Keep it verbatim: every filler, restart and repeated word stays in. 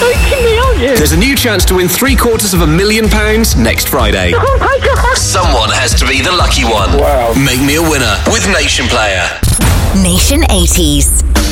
joking me, aren't you? There's a new chance to win three quarters of a million pounds next Friday. Oh my God. Someone has to be the lucky one. Wow. Make me a winner with Nation Player. Nation eighties.